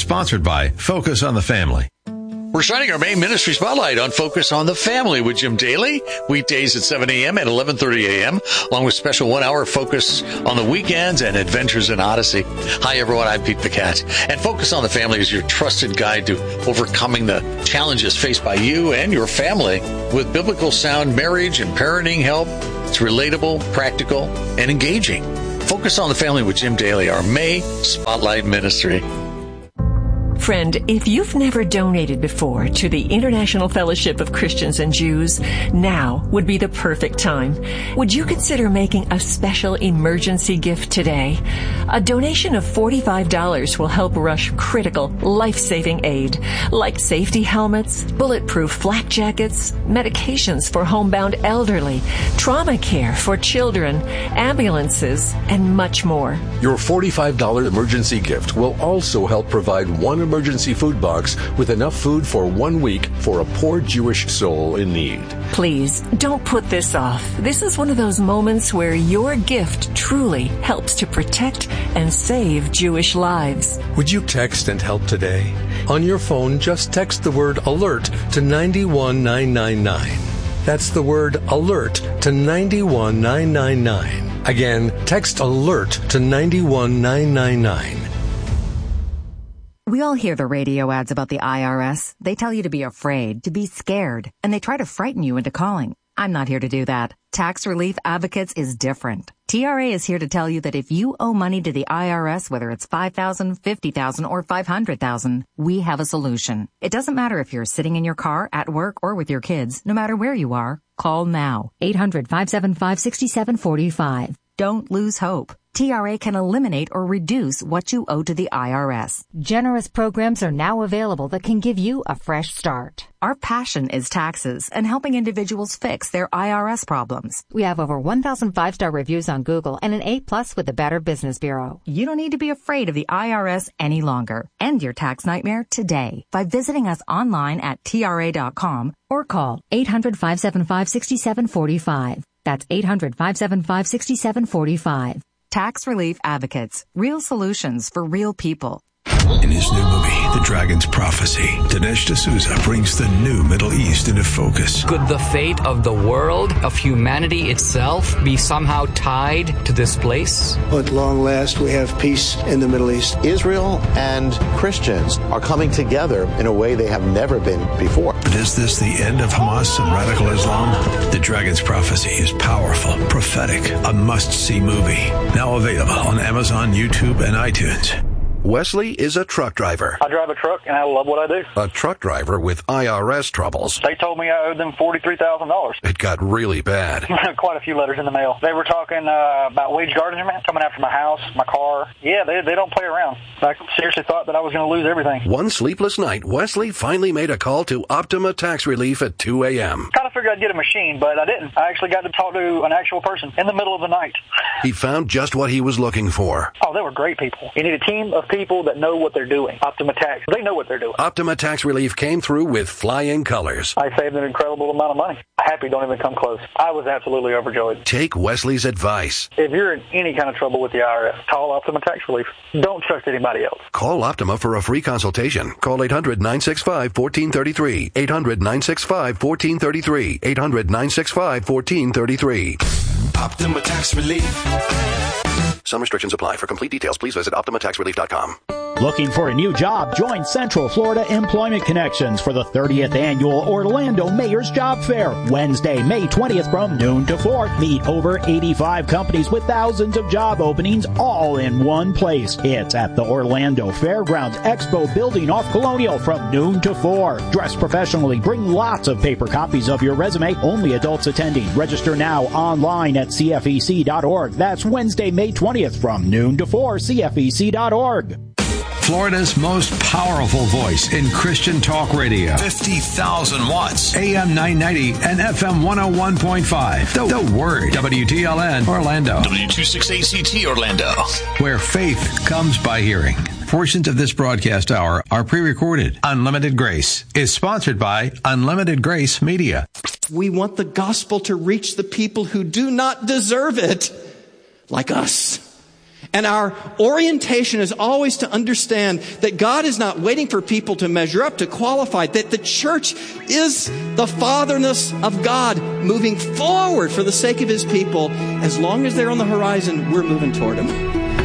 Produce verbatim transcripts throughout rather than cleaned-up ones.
sponsored by Focus on the Family. We're shining our main ministry spotlight on Focus on the Family with Jim Daly, weekdays at seven a.m. and eleven thirty a.m., along with special one-hour focus on the weekends and Adventures in Odyssey. Hi, everyone. I'm Pete the Cat. And Focus on the Family is your trusted guide to overcoming the challenges faced by you and your family with biblical sound marriage and parenting help. It's relatable, practical, and engaging. Focus on the Family with Jim Daly, our May Spotlight Ministry. Friend, if you've never donated before to the International Fellowship of Christians and Jews, now would be the perfect time. Would you consider making a special emergency gift today? A donation of forty-five dollars will help rush critical, life-saving aid, like safety helmets, bulletproof flak jackets, medications for homebound elderly, trauma care for children, ambulances, and much more. Your forty-five dollars emergency gift will also help provide one emergency food box with enough food for one week for a poor Jewish soul in need. Please, don't put this off. This is one of those moments where your gift truly helps to protect and save Jewish lives. Would you text and help today? On your phone, just text the word ALERT to nine one nine nine nine. That's the word ALERT to nine one nine nine nine. Again, text ALERT to nine one nine nine nine. We all hear the radio ads about the I R S. They tell you to be afraid, to be scared, and they try to frighten you into calling. I'm not here to do that. Tax Relief Advocates is different. T R A is here to tell you that if you owe money to the I R S, whether it's five thousand dollars, fifty thousand dollars, or five hundred thousand dollars, we have a solution. It doesn't matter if you're sitting in your car, at work, or with your kids. No matter where you are, call now. eight hundred, five seven five, six seven four five. Don't lose hope. T R A can eliminate or reduce what you owe to the I R S. Generous programs are now available that can give you a fresh start. Our passion is taxes and helping individuals fix their I R S problems. We have over one thousand five-star reviews on Google and an A plus with the Better Business Bureau. You don't need to be afraid of the I R S any longer. End your tax nightmare today by visiting us online at T R A dot com or call eight hundred, five seven five, six seven four five. That's eight hundred, five seven five, six seven four five. Tax Relief Advocates. Real solutions for real people. In his new movie, The Dragon's Prophecy, Dinesh D'Souza brings the new Middle East into focus. Could the fate of the world, of humanity itself, be somehow tied to this place? At long last, we have peace in the Middle East. Israel and Christians are coming together in a way they have never been before. But is this the end of Hamas and radical Islam? The Dragon's Prophecy is powerful, prophetic, a must-see movie. Now available on Amazon, YouTube, and iTunes. Wesley is a truck driver. I drive a truck, and I love what I do. A truck driver with I R S troubles. They told me I owed them forty-three thousand dollars. It got really bad. Quite a few letters in the mail. They were talking uh, about wage garnishment, coming after my house, my car. Yeah, they they don't play around. I seriously thought that I was going to lose everything. One sleepless night, Wesley finally made a call to Optima Tax Relief at two a.m. Kind of figured I'd get a machine, but I didn't. I actually got to talk to an actual person in the middle of the night. He found just what he was looking for. Oh, they were great people. You need a team of people that know what they're doing. Optima Tax, they know what they're doing. Optima Tax Relief came through with flying colors. I saved an incredible amount of money. Happy don't even come close. I was absolutely overjoyed. Take Wesley's advice. If you're in any kind of trouble with the I R S, call Optima Tax Relief. Don't trust anybody else. Call Optima for a free consultation. Call eight hundred, nine six five, one four three three. eight hundred, nine six five, one four three three. eight hundred, nine six five, one four three three. Optima Tax Relief. Some restrictions apply. For complete details, please visit Optima Tax Relief dot com. Looking for a new job? Join Central Florida Employment Connections for the thirtieth Annual Orlando Mayor's Job Fair. Wednesday, May twentieth from noon to four. Meet over eighty-five companies with thousands of job openings all in one place. It's at the Orlando Fairgrounds Expo Building off Colonial from noon to four. Dress professionally. Bring lots of paper copies of your resume. Only adults attending. Register now online at C F E C dot org. That's Wednesday, May twentieth from noon to four. C F E C dot org. Florida's most powerful voice in Christian talk radio. fifty thousand watts. A M nine ninety and F M one oh one point five. The, the Word. W T L N Orlando. W twenty-six A C T Orlando. Where faith comes by hearing. Portions of this broadcast hour are pre-recorded. Unlimited Grace is sponsored by Unlimited Grace Media. We want the gospel to reach the people who do not deserve it, like us. And our orientation is always to understand that God is not waiting for people to measure up, to qualify, that the church is the fatherness of God moving forward for the sake of his people. As long as they're on the horizon, we're moving toward him.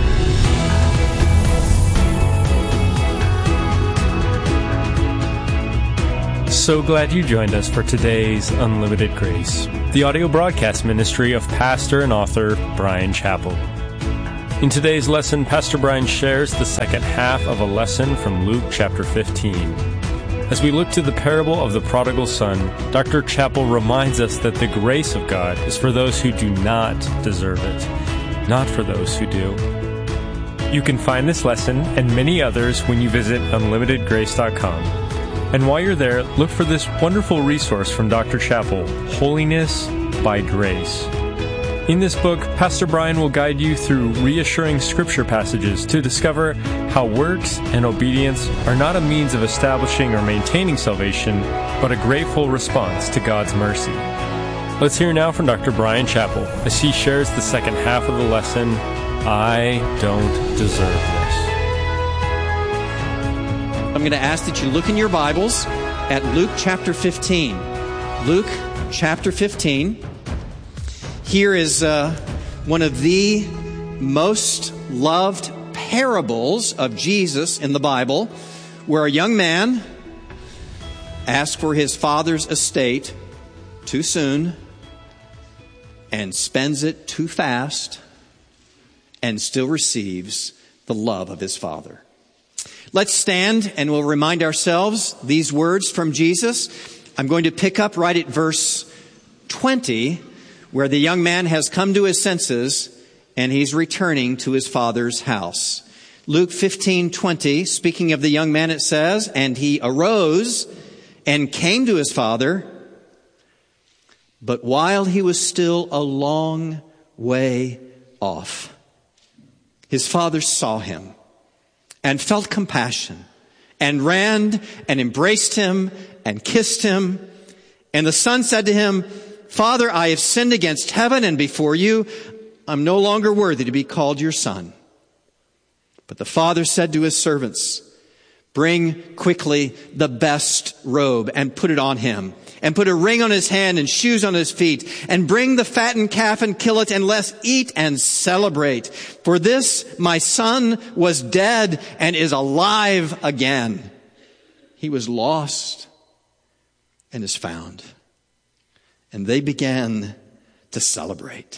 So glad you joined us for today's Unlimited Grace, the audio broadcast ministry of pastor and author Bryan Chapell. In today's lesson, Pastor Bryan shares the second half of a lesson from Luke chapter fifteen. As we look to the parable of the prodigal son, Doctor Chapell reminds us that the grace of God is for those who do not deserve it, not for those who do. You can find this lesson and many others when you visit unlimited grace dot com. And while you're there, look for this wonderful resource from Doctor Chapell, Holiness by Grace. In this book, Pastor Bryan will guide you through reassuring scripture passages to discover how works and obedience are not a means of establishing or maintaining salvation, but a grateful response to God's mercy. Let's hear now from Doctor Bryan Chapell as he shares the second half of the lesson, I Don't Deserve This. I'm going to ask that you look in your Bibles at Luke chapter fifteen. Luke chapter fifteen. Here is uh, one of the most loved parables of Jesus in the Bible, where a young man asks for his father's estate too soon and spends it too fast and still receives the love of his father. Let's stand and we'll remind ourselves these words from Jesus. I'm going to pick up right at verse twenty, where the young man has come to his senses and he's returning to his father's house. Luke fifteen twenty, speaking of the young man, it says, and he arose and came to his father, but while he was still a long way off, his father saw him and felt compassion and ran and embraced him and kissed him. And the son said to him, Father, I have sinned against heaven and before you. I'm no longer worthy to be called your son. But the father said to his servants, bring quickly the best robe and put it on him, and put a ring on his hand and shoes on his feet, and bring the fattened calf and kill it, and let's eat and celebrate. For this my son was dead and is alive again. He was lost and is found. And they began to celebrate.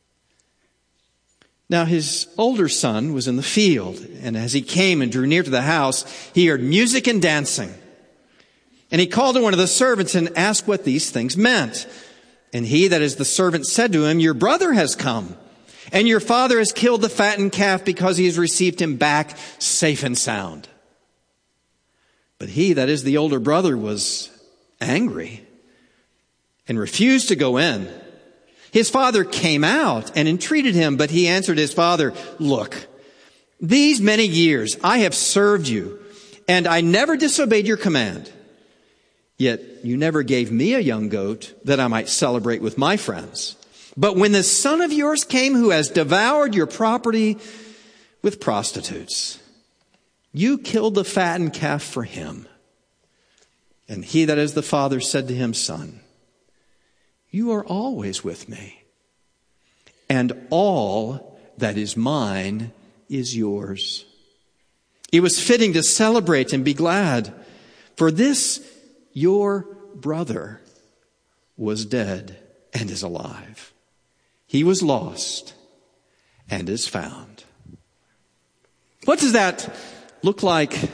Now his older son was in the field, and as he came and drew near to the house, he heard music and dancing. And he called to one of the servants and asked what these things meant. And he, that is the servant, said to him, your brother has come, and your father has killed the fattened calf because he has received him back safe and sound. But he, that is the older brother, was angry and refused to go in. His father came out and entreated him, but he answered his father, look, these many years I have served you, and I never disobeyed your command. Yet you never gave me a young goat that I might celebrate with my friends. But when this son of yours came who has devoured your property with prostitutes, you killed the fattened calf for him. And he, that is the father, said to him, son, you are always with me, and all that is mine is yours. It was fitting to celebrate and be glad, for this your brother was dead and is alive. He was lost and is found. What does that look like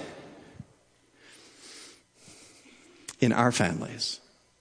in our families?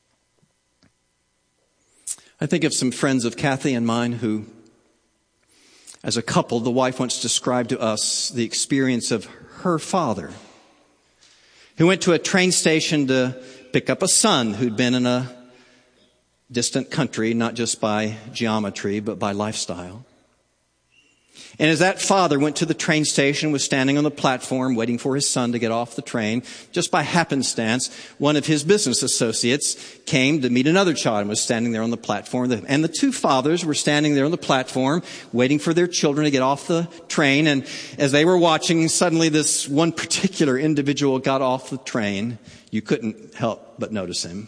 I think of some friends of Kathy and mine who, as a couple, the wife once described to us the experience of her father, who went to a train station to pick up a son who'd been in a distant country, not just by geometry, but by lifestyle. And as that father went to the train station, was standing on the platform waiting for his son to get off the train, just by happenstance, one of his business associates came to meet another child and was standing there on the platform. And the two fathers were standing there on the platform waiting for their children to get off the train. And as they were watching, suddenly this one particular individual got off the train. You couldn't help but notice him.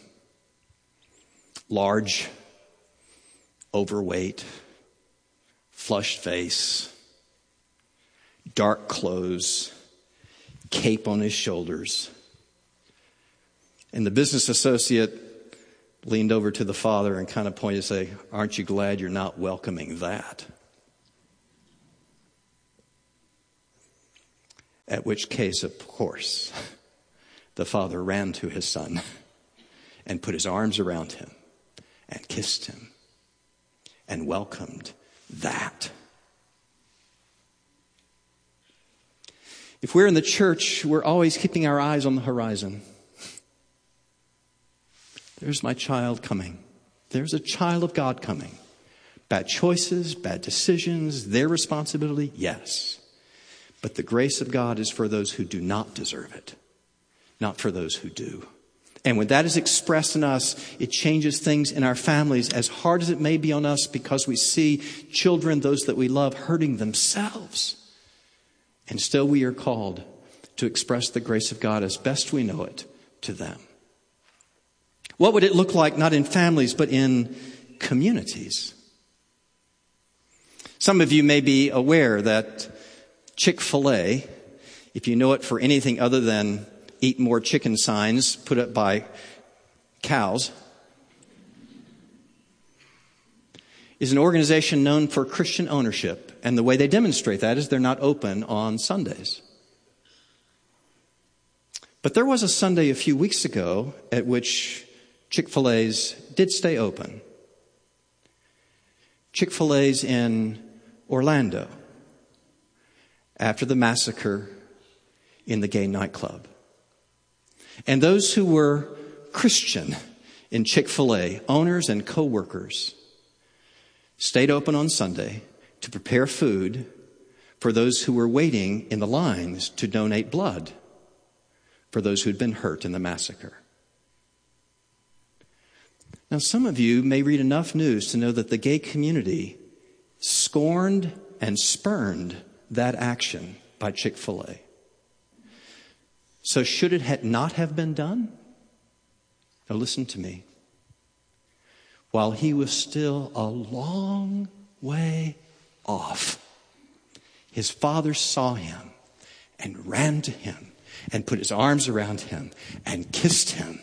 Large, overweight, flushed face, dark clothes, cape on his shoulders. And the business associate leaned over to the father and kind of pointed to say, "Aren't you glad you're not welcoming that?" At which case, of course, the father ran to his son and put his arms around him and kissed him and welcomed that. If we're in the church, we're always keeping our eyes on the horizon. There's my child coming. There's a child of God coming. Bad choices, bad decisions, their responsibility, yes. But the grace of God is for those who do not deserve it, not for those who do. And when that is expressed in us, it changes things in our families, as hard as it may be on us, because we see children, those that we love, hurting themselves. And still we are called to express the grace of God as best we know it to them. What would it look like, not in families, but in communities? Some of you may be aware that Chick-fil-A, if you know it for anything other than eat more chicken signs put up by cows, is an organization known for Christian ownership. And the way they demonstrate that is they're not open on Sundays. But there was a Sunday a few weeks ago at which Chick-fil-A's did stay open. Chick-fil-A's in Orlando after the massacre in the gay nightclub. And those who were Christian in Chick-fil-A, owners and co-workers, stayed open on Sunday to prepare food for those who were waiting in the lines to donate blood for those who'd been hurt in the massacre. Now, some of you may read enough news to know that the gay community scorned and spurned that action by Chick-fil-A. So should it had not have been done? Now listen to me. While he was still a long way off, his father saw him and ran to him and put his arms around him and kissed him.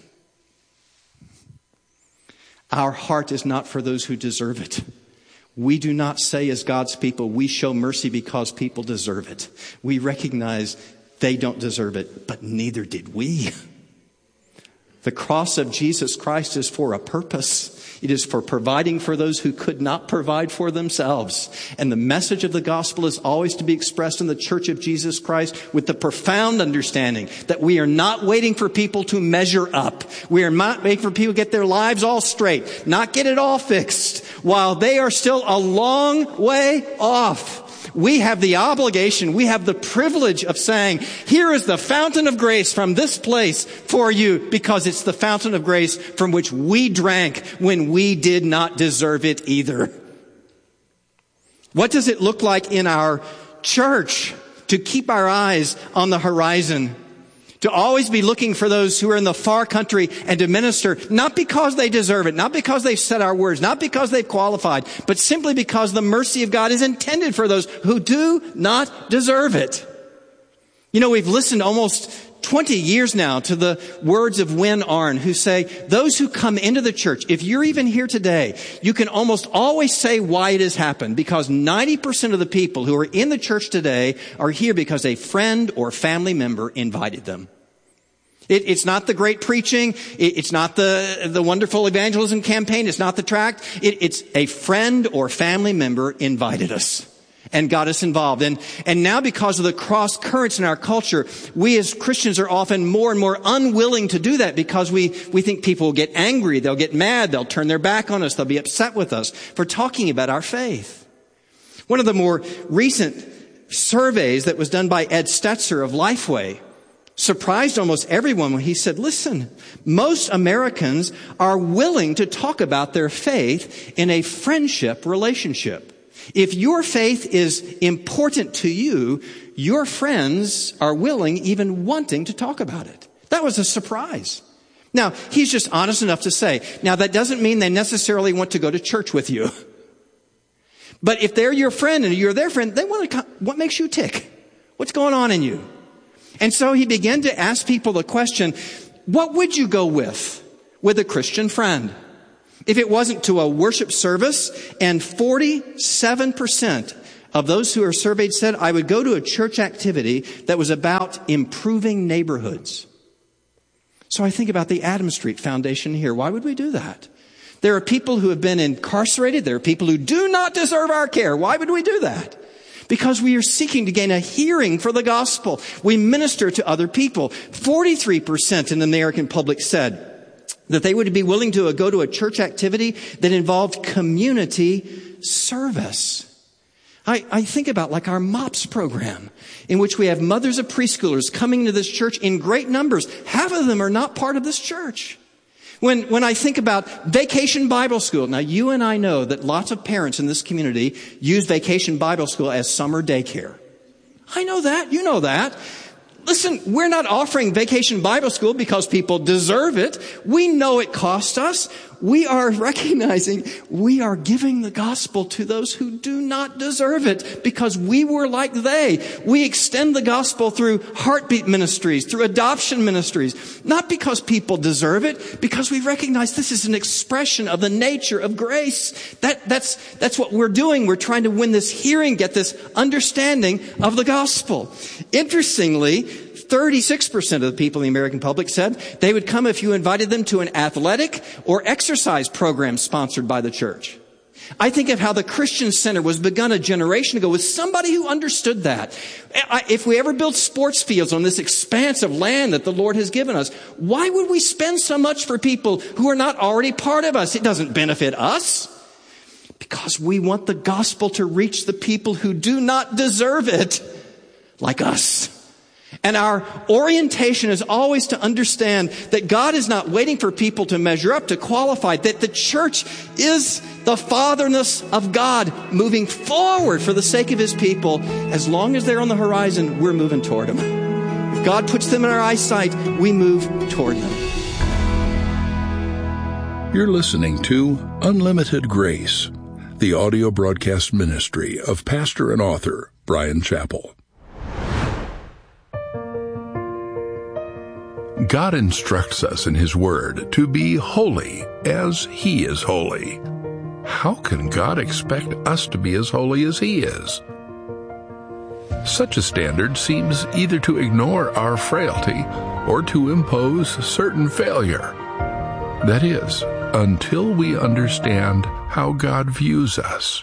Our heart is not for those who deserve it. We do not say as God's people, we show mercy because people deserve it. We recognize they don't deserve it, but neither did we. The cross of Jesus Christ is for a purpose. It is for providing for those who could not provide for themselves. And the message of the gospel is always to be expressed in the Church of Jesus Christ with the profound understanding that we are not waiting for people to measure up. We are not waiting for people to get their lives all straight, not get it all fixed, while they are still a long way off. We have the obligation, we have the privilege of saying, here is the fountain of grace from this place for you, because it's the fountain of grace from which we drank when we did not deserve it either. What does it look like in our church to keep our eyes on the horizon? To always be looking for those who are in the far country and to minister, not because they deserve it, not because they've said our words, not because they've qualified, but simply because the mercy of God is intended for those who do not deserve it. You know, we've listened almost twenty years now to the words of Win Arn, who say, those who come into the church, if you're even here today, you can almost always say why it has happened, because ninety percent of the people who are in the church today are here because a friend or family member invited them. It, it's not the great preaching. It, it's not the, the wonderful evangelism campaign. It's not the tract. It, it's a friend or family member invited us and got us involved. And, and now, because of the cross currents in our culture, we as Christians are often more and more unwilling to do that, because we, we think people will get angry. They'll get mad. They'll turn their back on us. They'll be upset with us for talking about our faith. One of the more recent surveys that was done by Ed Stetzer of Lifeway surprised almost everyone when he said, listen, most Americans are willing to talk about their faith in a friendship relationship. If your faith is important to you, your friends are willing, even wanting to talk about it. That was a surprise. Now, he's just honest enough to say, now that doesn't mean they necessarily want to go to church with you. But if they're your friend and you're their friend, they want to, what makes you tick? What's going on in you? And so he began to ask people the question, what would you go with, with a Christian friend? If it wasn't to a worship service, and forty-seven percent of those who are surveyed said, I would go to a church activity that was about improving neighborhoods. So I think about the Adam Street Foundation here. Why would we do that? There are people who have been incarcerated. There are people who do not deserve our care. Why would we do that? Because we are seeking to gain a hearing for the gospel. We minister to other people. forty-three percent in the American public said that they would be willing to go to a church activity that involved community service. I, I think about like our MOPS program, in which we have mothers of preschoolers coming to this church in great numbers. Half of them are not part of this church. When, when I think about Vacation Bible School, now you and I know that lots of parents in this community use Vacation Bible School as summer daycare. I know that. You know that. Listen, we're not offering Vacation Bible School because people deserve it. We know it costs us. We are recognizing we are giving the gospel to those who do not deserve it because we were like they. We extend the gospel through heartbeat ministries, through adoption ministries, not because people deserve it, because we recognize this is an expression of the nature of grace. That, that's, that's what we're doing. We're trying to win this hearing, get this understanding of the gospel. Interestingly, thirty-six percent of the people in the American public said they would come if you invited them to an athletic or exercise program sponsored by the church. I think of how the Christian Center was begun a generation ago with somebody who understood that. If we ever build sports fields on this expanse of land that the Lord has given us, why would we spend so much for people who are not already part of us? It doesn't benefit us. Because we want the gospel to reach the people who do not deserve it, like us. And our orientation is always to understand that God is not waiting for people to measure up, to qualify, that the church is the fatherness of God moving forward for the sake of his people. As long as they're on the horizon, we're moving toward them. If God puts them in our eyesight, we move toward them. You're listening to Unlimited Grace, the audio broadcast ministry of pastor and author Bryan Chapell. God instructs us in his word to be holy as he is holy. How can God expect us to be as holy as he is? Such a standard seems either to ignore our frailty or to impose certain failure. That is, until we understand how God views us.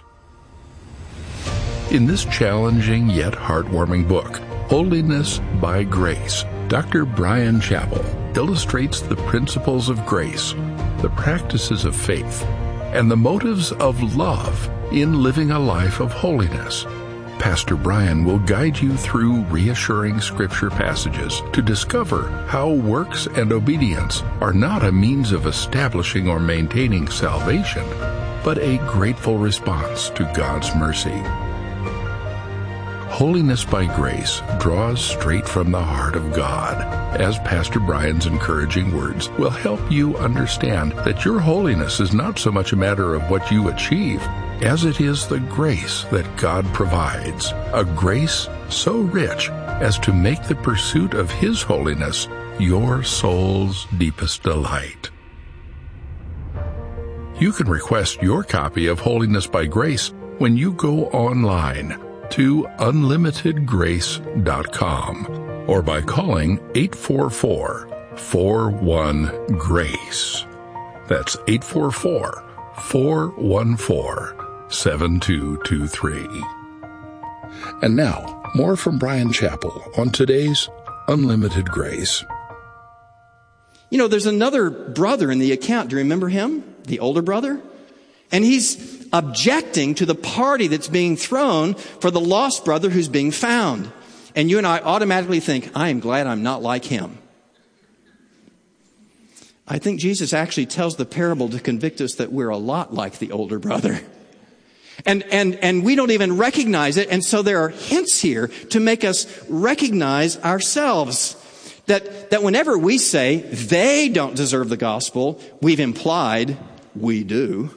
In this challenging yet heartwarming book, Holiness by Grace, Doctor Bryan Chapell illustrates the principles of grace, the practices of faith, and the motives of love in living a life of holiness. Pastor Bryan will guide you through reassuring scripture passages to discover how works and obedience are not a means of establishing or maintaining salvation, but a grateful response to God's mercy. Holiness by Grace draws straight from the heart of God, as Pastor Bryan's encouraging words will help you understand that your holiness is not so much a matter of what you achieve, as it is the grace that God provides, a grace so rich as to make the pursuit of his holiness your soul's deepest delight. You can request your copy of Holiness by Grace when you go online to unlimited grace dot com or by calling eight four four, four one, GRACE. That's eight four four, four one four, seven two two three. And now, more from Bryan Chapell on today's Unlimited Grace. You know, there's another brother in the account. Do you remember him? The older brother? And he's objecting to the party that's being thrown for the lost brother who's being found. And you and I automatically think, I am glad I'm not like him. I think Jesus actually tells the parable to convict us that we're a lot like the older brother. And, and, and we don't even recognize it. And so there are hints here to make us recognize ourselves. That, that whenever we say they don't deserve the gospel, we've implied we do.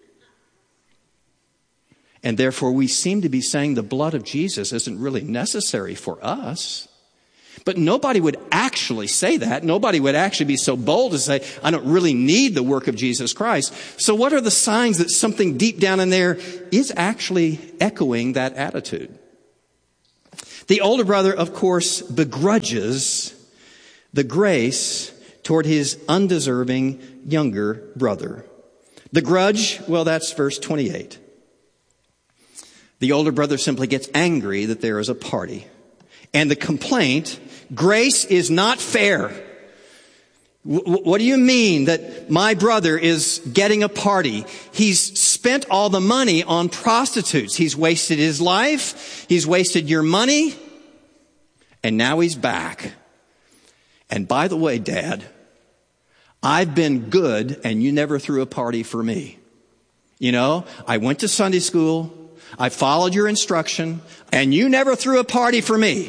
And therefore we seem to be saying the blood of Jesus isn't really necessary for us. But nobody would actually say that. Nobody would actually be so bold to say, I don't really need the work of Jesus Christ. So what are the signs that something deep down in there is actually echoing that attitude? The older brother, of course, begrudges the grace toward his undeserving younger brother. The grudge, well, that's verse twenty-eight. The older brother simply gets angry that there is a party. And the complaint, grace is not fair. W- what do you mean that my brother is getting a party? He's spent all the money on prostitutes. He's wasted his life. He's wasted your money. And now he's back. And by the way, Dad, I've been good and you never threw a party for me. You know, I went to Sunday school. I followed your instruction and you never threw a party for me.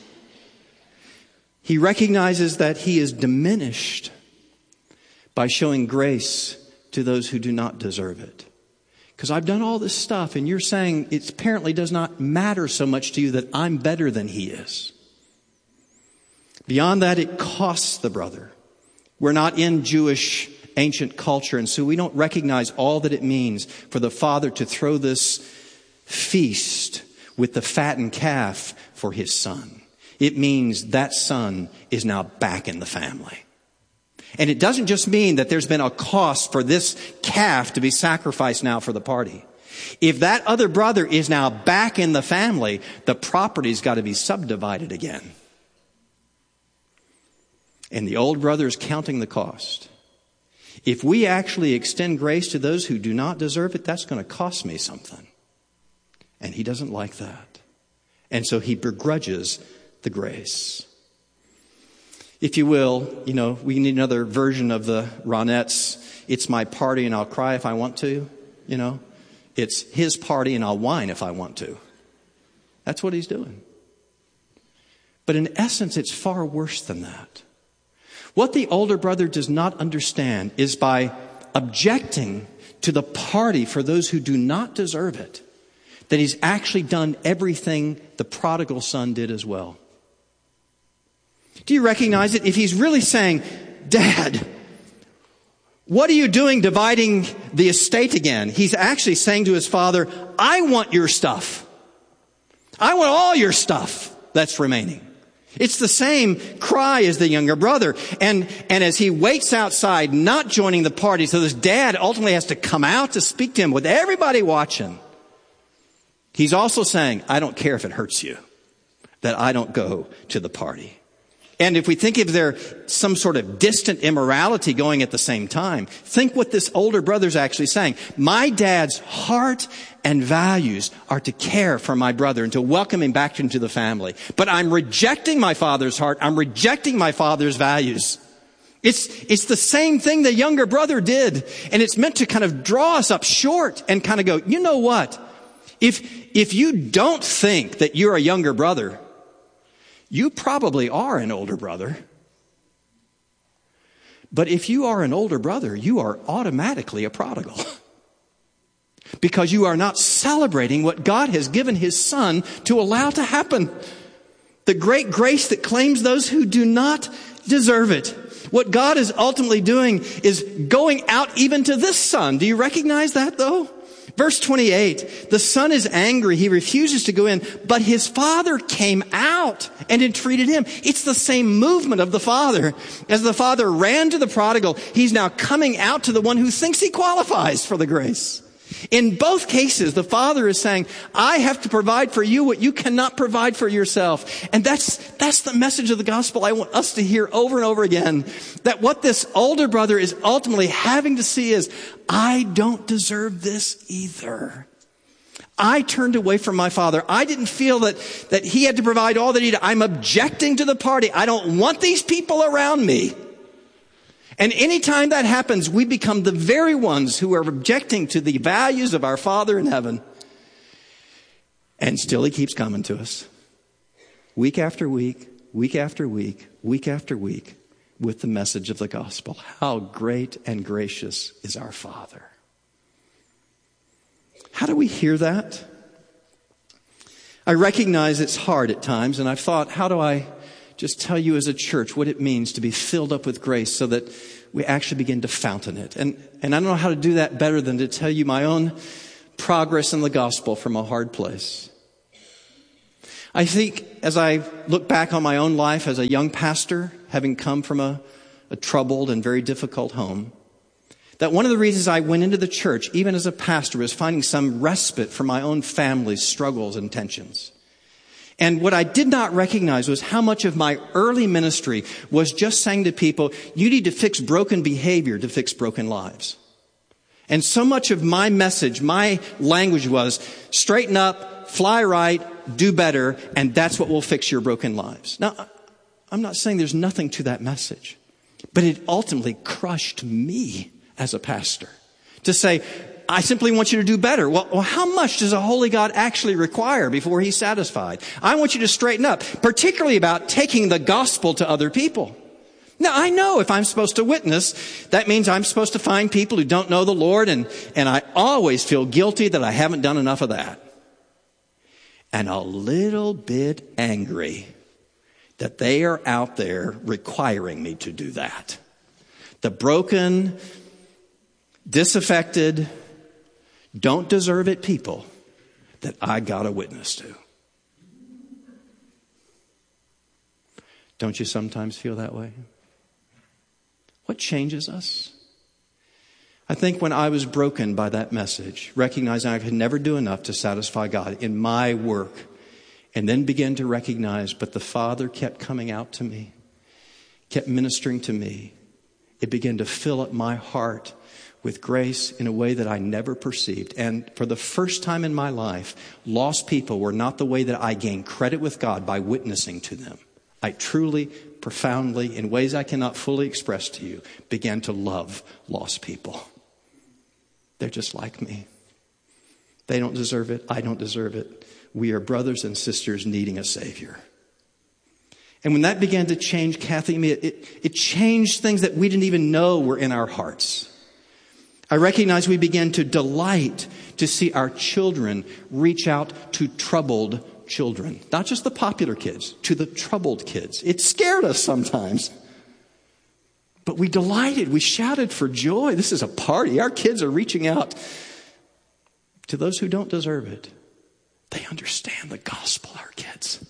He recognizes that he is diminished by showing grace to those who do not deserve it. Because I've done all this stuff and you're saying it apparently does not matter so much to you that I'm better than he is. Beyond that, it costs the brother. We're not in Jewish ancient culture, and so we don't recognize all that it means for the father to throw this feast with the fattened calf for his son. It means that son is now back in the family. And it doesn't just mean that there's been a cost for this calf to be sacrificed now for the party. If that other brother is now back in the family, the property's got to be subdivided again. And the old brother is counting the cost. If we actually extend grace to those who do not deserve it, that's going to cost me something. And he doesn't like that. And so he begrudges the grace. If you will, you know, we need another version of the Ronettes. It's my party and I'll cry if I want to. You know, it's his party and I'll whine if I want to. That's what he's doing. But in essence, it's far worse than that. What the older brother does not understand is by objecting to the party for those who do not deserve it, that he's actually done everything the prodigal son did as well. Do you recognize it? If he's really saying, Dad, what are you doing dividing the estate again? He's actually saying to his father, I want your stuff. I want all your stuff that's remaining. It's the same cry as the younger brother. And, and as he waits outside, not joining the party, so this dad ultimately has to come out to speak to him with everybody watching. He's also saying, I don't care if it hurts you that I don't go to the party. And if we think if there's some sort of distant immorality going at the same time, think what this older brother's actually saying. My dad's heart and values are to care for my brother and to welcome him back into the family. But I'm rejecting my father's heart. I'm rejecting my father's values. It's, it's the same thing the younger brother did. And it's meant to kind of draw us up short and kind of go, you know what? If, if you don't think that you're a younger brother, you probably are an older brother. But if you are an older brother, you are automatically a prodigal. Because you are not celebrating what God has given his son to allow to happen. The great grace that claims those who do not deserve it. What God is ultimately doing is going out even to this son. Do you recognize that though? Verse twenty-eight, the son is angry. He refuses to go in, but his father came out and entreated him. It's the same movement of the father. As the father ran to the prodigal, he's now coming out to the one who thinks he qualifies for the grace. In both cases, the Father is saying, I have to provide for you what you cannot provide for yourself. And that's, that's the message of the gospel I want us to hear over and over again. That what this older brother is ultimately having to see is, I don't deserve this either. I turned away from my father. I didn't feel that, that he had to provide all that he did. I'm objecting to the party. I don't want these people around me. And anytime that happens, we become the very ones who are objecting to the values of our Father in heaven. And still he keeps coming to us. Week after week, week after week, week after week, with the message of the gospel. How great and gracious is our Father. How do we hear that? I recognize it's hard at times, and I've thought, how do I just tell you as a church what it means to be filled up with grace so that we actually begin to fountain it. And, and I don't know how to do that better than to tell you my own progress in the gospel from a hard place. I think as I look back on my own life as a young pastor, having come from a, a troubled and very difficult home, that one of the reasons I went into the church, even as a pastor, was finding some respite from my own family's struggles and tensions. And what I did not recognize was how much of my early ministry was just saying to people, you need to fix broken behavior to fix broken lives. And so much of my message, my language was straighten up, fly right, do better, and that's what will fix your broken lives. Now, I'm not saying there's nothing to that message, but it ultimately crushed me as a pastor to say, I simply want you to do better. Well, well, how much does a holy God actually require before he's satisfied? I want you to straighten up, particularly about taking the gospel to other people. Now, I know if I'm supposed to witness, that means I'm supposed to find people who don't know the Lord, and, and I always feel guilty that I haven't done enough of that. And a little bit angry that they are out there requiring me to do that. The broken, disaffected, don't deserve it people that I got to witness to. Don't you sometimes feel that way? What changes us? I think when I was broken by that message, recognizing I could never do enough to satisfy God in my work, and then began to recognize, but the Father kept coming out to me, kept ministering to me. It began to fill up my heart with grace in a way that I never perceived. And for the first time in my life, lost people were not the way that I gained credit with God by witnessing to them. I truly, profoundly, in ways I cannot fully express to you, began to love lost people. They're just like me. They don't deserve it. I don't deserve it. We are brothers and sisters needing a Savior. And when that began to change Kathy and me, it, it changed things that we didn't even know were in our hearts. I recognize we began to delight to see our children reach out to troubled children. Not just the popular kids, to the troubled kids. It scared us sometimes. But we delighted. We shouted for joy. This is a party. Our kids are reaching out to those who don't deserve it. They understand the gospel, our kids.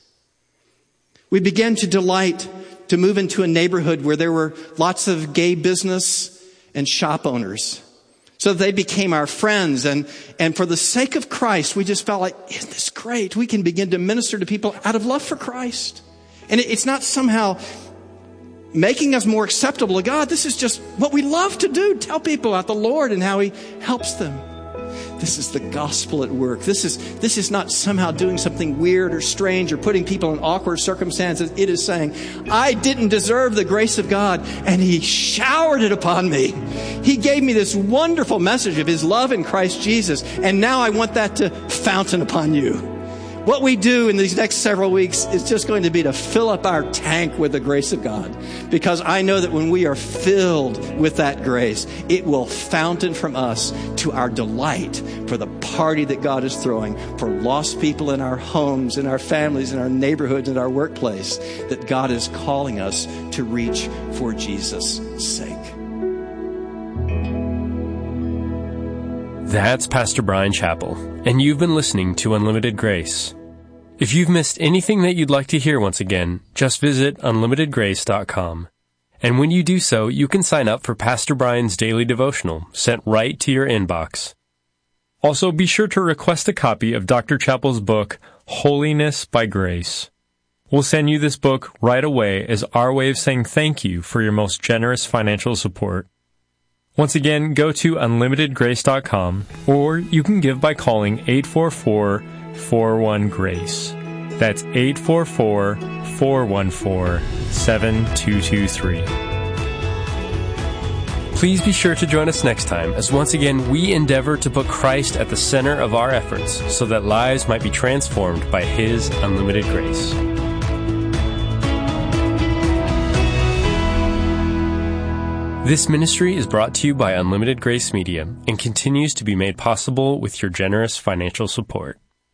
We began to delight to move into a neighborhood where there were lots of gay business and shop owners. So they became our friends. And, and for the sake of Christ, we just felt like, isn't this great? We can begin to minister to people out of love for Christ. And it, it's not somehow making us more acceptable to God. This is just what we love to do. Tell people about the Lord and how he helps them. This is the gospel at work. This is, this is not somehow doing something weird or strange or putting people in awkward circumstances. It is saying, I didn't deserve the grace of God, and he showered it upon me. He gave me this wonderful message of his love in Christ Jesus, and now I want that to fountain upon you. What we do in these next several weeks is just going to be to fill up our tank with the grace of God. Because I know that when we are filled with that grace, it will fountain from us to our delight for the party that God is throwing for lost people in our homes, in our families, in our neighborhoods, in our workplace, that God is calling us to reach for Jesus' sake. That's Pastor Bryan Chapell, and you've been listening to Unlimited Grace. If you've missed anything that you'd like to hear once again, just visit unlimited grace dot com. And when you do so, you can sign up for Pastor Bryan's daily devotional sent right to your inbox. Also, be sure to request a copy of Doctor Chappell's book, Holiness by Grace. We'll send you this book right away as our way of saying thank you for your most generous financial support. Once again, go to unlimited grace dot com, or you can give by calling eight four four, four one, GRACE. That's eight four four, four one four, seven two two three. Please be sure to join us next time as once again we endeavor to put Christ at the center of our efforts so that lives might be transformed by His unlimited grace. This ministry is brought to you by Unlimited Grace Media and continues to be made possible with your generous financial support.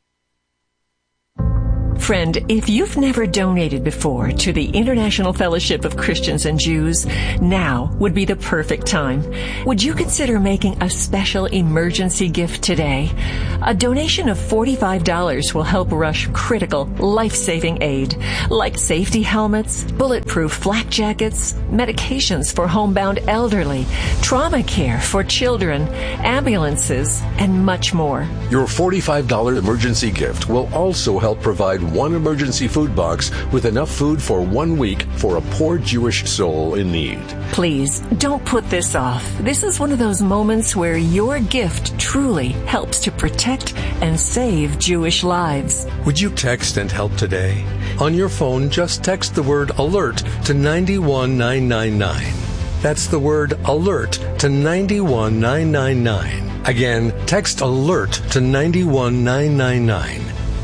Friend, if you've never donated before to the International Fellowship of Christians and Jews, now would be the perfect time. Would you consider making a special emergency gift today? A donation of forty-five dollars will help rush critical, life-saving aid, like safety helmets, bulletproof flak jackets, medications for homebound elderly, trauma care for children, ambulances, and much more. Your forty-five dollars emergency gift will also help provide one emergency food box with enough food for one week for a poor Jewish soul in need. Please, don't put this off. This is one of those moments where your gift truly helps to protect and save Jewish lives. Would you text and help today? On your phone, just text the word ALERT to nine one nine nine nine. That's the word ALERT to nine one nine nine nine. Again, text ALERT to nine one nine nine nine.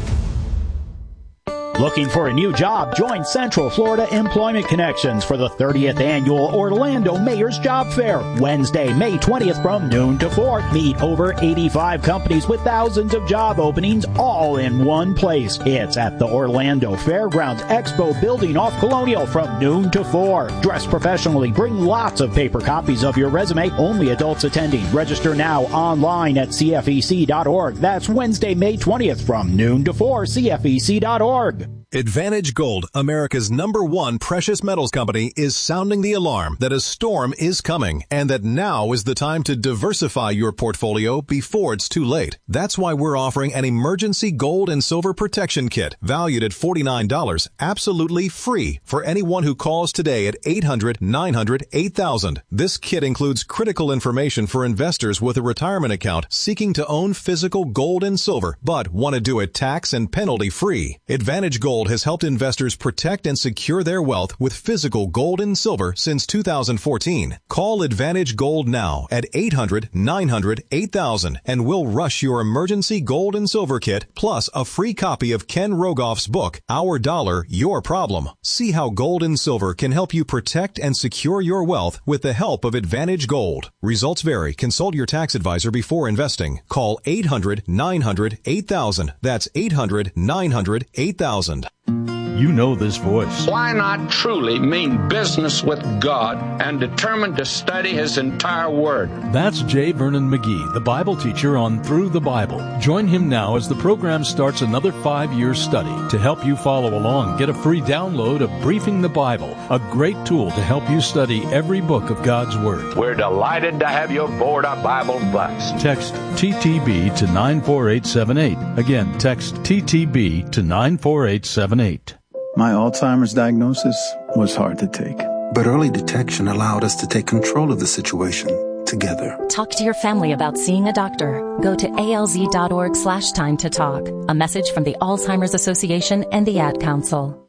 Looking for a new job? Join Central Florida Employment Connections for the thirtieth Annual Orlando Mayor's Job Fair, Wednesday, May twentieth from noon to four. Meet over eighty-five companies with thousands of job openings all in one place. It's at the Orlando Fairgrounds Expo Building off Colonial from noon to four. Dress professionally. Bring lots of paper copies of your resume. Only adults attending. Register now online at C F E C dot org. That's Wednesday, May twentieth from noon to four. C F E C dot org. Advantage Gold, America's number one precious metals company, is sounding the alarm that a storm is coming and that now is the time to diversify your portfolio before it's too late. That's why we're offering an emergency gold and silver protection kit valued at forty-nine dollars, absolutely free for anyone who calls today at eight hundred, nine hundred, eight thousand. This kit includes critical information for investors with a retirement account seeking to own physical gold and silver but want to do it tax and penalty free. Advantage Gold has helped investors protect and secure their wealth with physical gold and silver since two thousand fourteen. Call Advantage Gold now at eight hundred, nine hundred, eight thousand and we'll rush your emergency gold and silver kit plus a free copy of Ken Rogoff's book, Our Dollar, Your Problem. See how gold and silver can help you protect and secure your wealth with the help of Advantage Gold. Results vary. Consult your tax advisor before investing. Call eight hundred, nine hundred, eight thousand. That's eight hundred, nine hundred, eight thousand. You know this voice. Why not truly mean business with God and determined to study His entire Word? That's J. Vernon McGee, the Bible teacher on Through the Bible. Join him now as the program starts another five-year study. To help you follow along, get a free download of Briefing the Bible, a great tool to help you study every book of God's Word. We're delighted to have you aboard our Bible bus. Text T T B to nine four eight seven eight. Again, text T T B to nine four eight seven eight. My Alzheimer's diagnosis was hard to take. But early detection allowed us to take control of the situation together. Talk to your family about seeing a doctor. Go to alz.org slash time to talk. A message from the Alzheimer's Association and the Ad Council.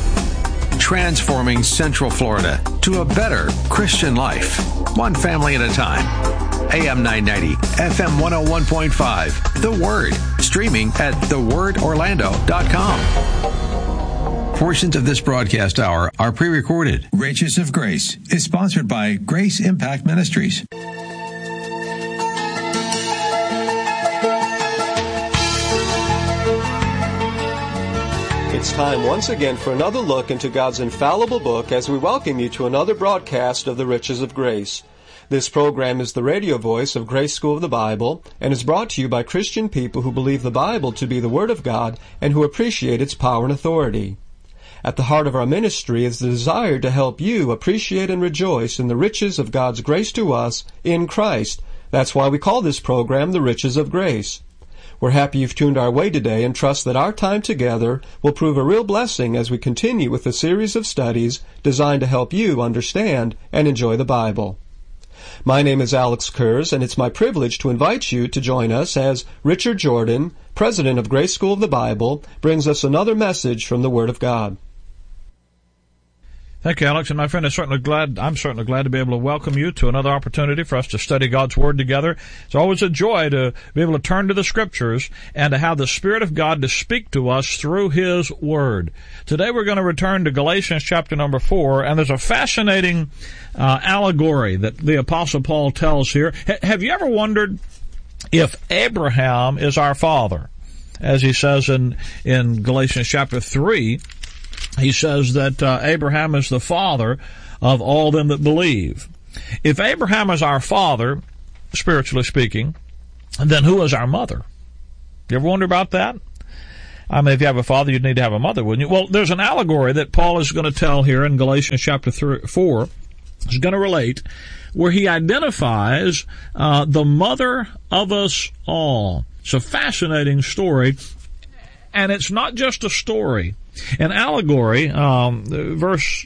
Transforming Central Florida to a better Christian life, one family at a time. A M nine ninety, F M one oh one point five. The Word, streaming at the word orlando dot com. Portions of this broadcast hour are pre-recorded. Riches of Grace is sponsored by Grace Impact Ministries. It's time once again for another look into God's infallible book as we welcome you to another broadcast of the Riches of Grace. This program is the radio voice of Grace School of the Bible and is brought to you by Christian people who believe the Bible to be the Word of God and who appreciate its power and authority. At the heart of our ministry is the desire to help you appreciate and rejoice in the riches of God's grace to us in Christ That's why we call this program The Riches of Grace. We're happy you've tuned our way today and trust that our time together will prove a real blessing as we continue with a series of studies designed to help you understand and enjoy the Bible. My name is Alex Kurz, and it's my privilege to invite you to join us as Richard Jordan, president of Grace School of the Bible, brings us another message from the Word of God. Thank you, Alex. And my friend, I'm certainly glad, I'm certainly glad to be able to welcome you to another opportunity for us to study God's Word together. It's always a joy to be able to turn to the Scriptures and to have the Spirit of God to speak to us through His Word. Today we're going to return to Galatians chapter number four, and there's a fascinating uh, allegory that the Apostle Paul tells here. H- have you ever wondered if Abraham is our father? As he says in, in Galatians chapter three, he says that uh, Abraham is the father of all them that believe. If Abraham is our father, spiritually speaking, then who is our mother? You ever wonder about that? I mean, if you have a father, you'd need to have a mother, wouldn't you? Well, there's an allegory that Paul is going to tell here in Galatians chapter three, four. He's going to relate where he identifies uh, the mother of us all. It's a fascinating story, and it's not just a story. An allegory, um, verse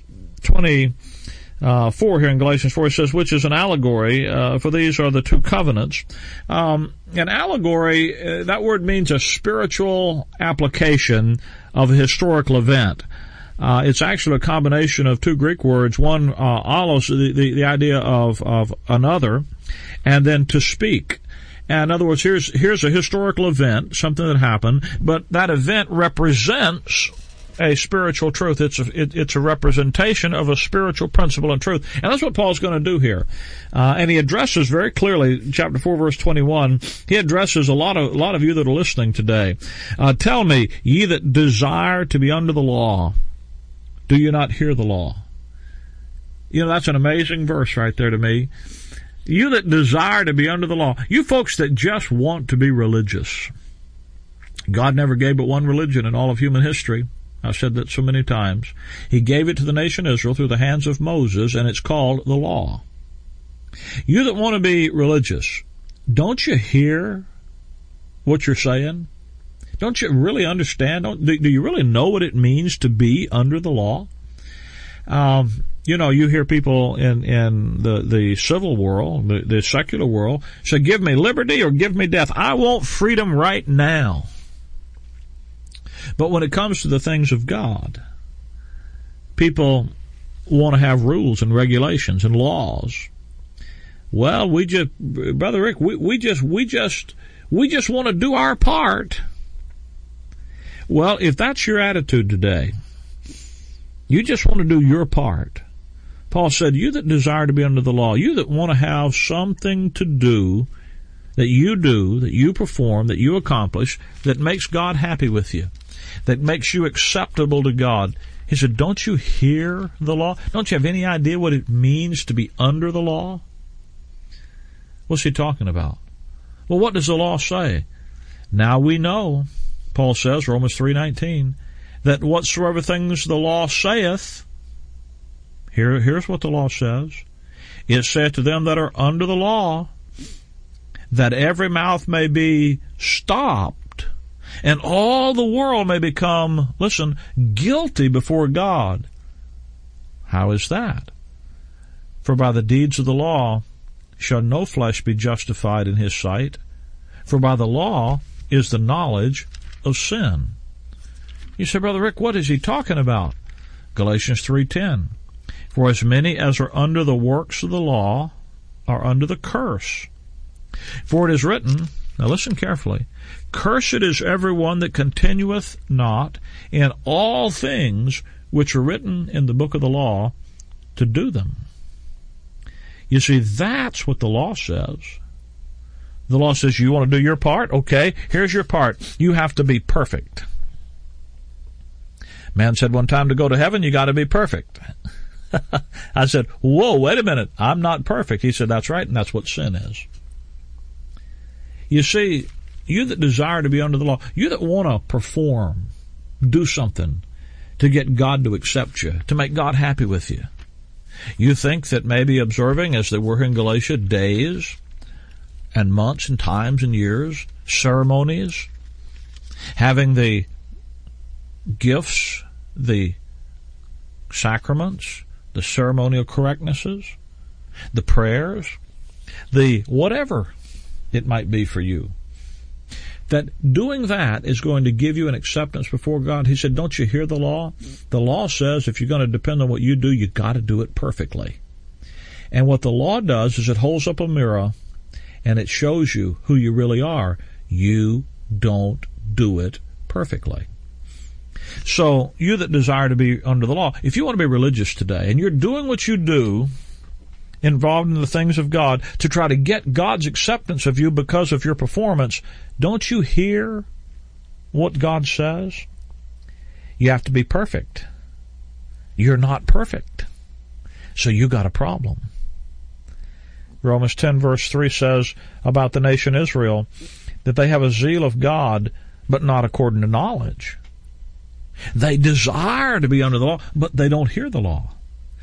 twenty-four here in Galatians four, it says, which is an allegory, uh, for these are the two covenants. Um, an allegory, uh, that word means a spiritual application of a historical event. Uh, it's actually a combination of two Greek words, one, uh, allos, the, the, the idea of, of another, and then to speak. And in other words, here's, here's a historical event, something that happened, but that event represents a spiritual truth. It's a, it, it's a representation of a spiritual principle and truth. And that's what Paul's going to do here. Uh, and he addresses very clearly, chapter four, verse twenty-one, he addresses a lot of, a lot of you that are listening today. Uh, tell me, ye that desire to be under the law, do you not hear the law? You know, that's an amazing verse right there to me. You that desire to be under the law, you folks that just want to be religious. God never gave but one religion in all of human history. I've said that so many times. He gave it to the nation Israel through the hands of Moses, and it's called the law. You that want to be religious, don't you hear what you're saying? Don't you really understand? Don't, do, do you really know what it means to be under the law? Um, you know, you hear people in, in the, the civil world, the, the secular world, say, give me liberty or give me death. I want freedom right now. But when it comes to the things of God, people want to have rules and regulations and laws. Well, we just, Brother Rick, we, we just, we just, we just want to do our part. Well, if that's your attitude today, you just want to do your part. Paul said, you that desire to be under the law, you that want to have something to do, that you do, that you perform, that you accomplish, that makes God happy with you, that makes you acceptable to God. He said, don't you hear the law? Don't you have any idea what it means to be under the law? What's he talking about? Well, what does the law say? Now we know, Paul says, Romans three nineteen, that whatsoever things the law saith, here, here's what the law says, it saith to them that are under the law, that every mouth may be stopped, and all the world may become, listen, guilty before God. How is that? For by the deeds of the law shall no flesh be justified in his sight, for by the law is the knowledge of sin. You say, Brother Rick, what is he talking about? Galatians three ten. For as many as are under the works of the law are under the curse. For it is written, now listen carefully, cursed is every one that continueth not in all things which are written in the book of the law to do them. You see, that's what the law says. The law says you want to do your part? Okay, here's your part. You have to be perfect. Man said one time, to go to heaven, you got to be perfect. I said, whoa, wait a minute. I'm not perfect. He said, that's right, and that's what sin is. You see, you that desire to be under the law, you that want to perform, do something to get God to accept you, to make God happy with you. You think that maybe observing, as they were in Galatia, days and months and times and years, ceremonies, having the gifts, the sacraments, the ceremonial correctnesses, the prayers, the whatever it might be for you, that doing that is going to give you an acceptance before God. He said, don't you hear the law? The law says if you're going to depend on what you do, you've got to do it perfectly. And what the law does is it holds up a mirror and it shows you who you really are. You don't do it perfectly. So you that desire to be under the law, if you want to be religious today and you're doing what you do involved in the things of God to try to get God's acceptance of you because of your performance, don't you hear what God says? You have to be perfect. You're not perfect. So you got a problem. Romans ten verse three says about the nation Israel that they have a zeal of God, but not according to knowledge. They desire to be under the law, but they don't hear the law.